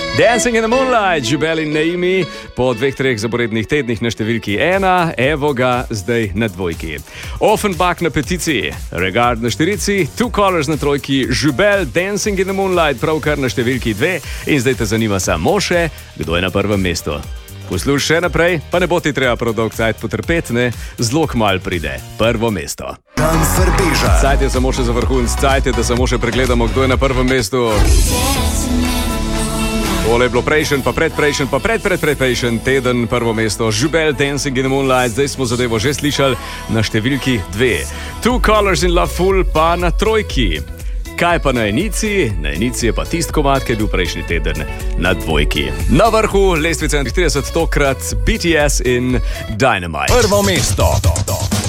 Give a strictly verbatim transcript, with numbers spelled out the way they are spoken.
Dancing in the Moonlight, Jubel in Naimi, po dveh, treh zaporednih tednih na številki ena, evo ga zdaj na dvojki. Offenbach na petici, Regard na štirici, Two Colors na trojki, Jubel, Dancing in the Moonlight pravkar na številki dve in zdaj te zanima samo še, kdo je na prvem mestu. Poslušaj še naprej, pa ne bo ti treba prav dolg cajt potrpeti, ne, zelo kmalu pride prvo mesto. Dan Vrbeža. Cajt je samo še za vrhunc, cajt je, da samo še pregledamo, kdo je na prvem mestu. Tole je bilo prejšen, pa predprejšen, pa predpredprejšen teden prvo mesto. Jubel, Dancing in the Moonlight, zdaj smo zadevo že slišali na številki dve. Two Colors in Love Full pa na trojki. Kaj pa na enici? Na enici je pa tist komad, ki je bil prejšnji teden na dvojki. Na vrhu lestvice trideset, tokrat B T S in Dynamite. Prvo mesto.